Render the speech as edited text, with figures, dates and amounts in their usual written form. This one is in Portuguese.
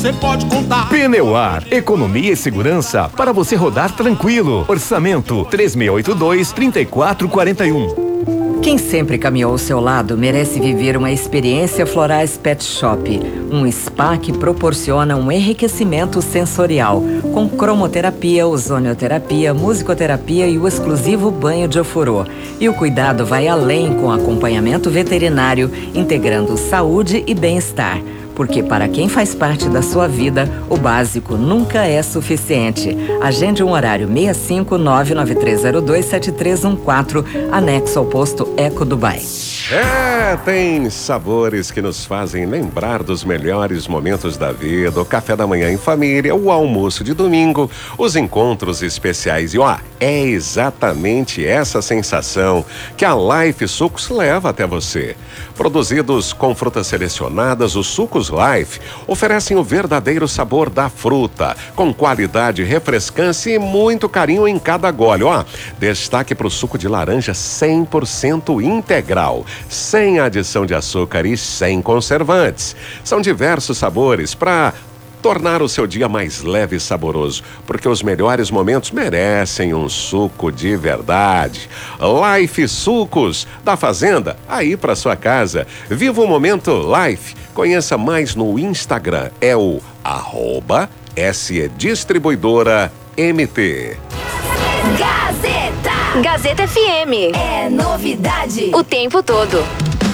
você pode contar. Pneuar, economia e segurança para você rodar tranquilo. Orçamento 3622-3441. Quem sempre caminhou ao seu lado merece viver uma experiência Florais Pet Shop, um spa que proporciona um enriquecimento sensorial, com cromoterapia, ozonioterapia, musicoterapia e o exclusivo banho de ofurô. E o cuidado vai além com acompanhamento veterinário, integrando saúde e bem-estar. Porque para quem faz parte da sua vida, o básico nunca é suficiente. Agende um horário 65993027314, anexo ao posto Eco Dubai. Tem sabores que nos fazem lembrar dos melhores momentos da vida, o café da manhã em família, o almoço de domingo, os encontros especiais. E é exatamente essa sensação que a Life Sucos leva até você. Produzidos com frutas selecionadas, os sucos Life oferecem o verdadeiro sabor da fruta, com qualidade, refrescância e muito carinho em cada gole. Destaque para o suco de laranja 100% integral, sem adição de açúcar e sem conservantes. São diversos sabores para tornar o seu dia mais leve e saboroso, porque os melhores momentos merecem um suco de verdade. Life Sucos, da fazenda, aí para sua casa. Viva o momento Life. Conheça mais no Instagram, é o @SE Distribuidora MT. Gazeta FM. É novidade o tempo todo.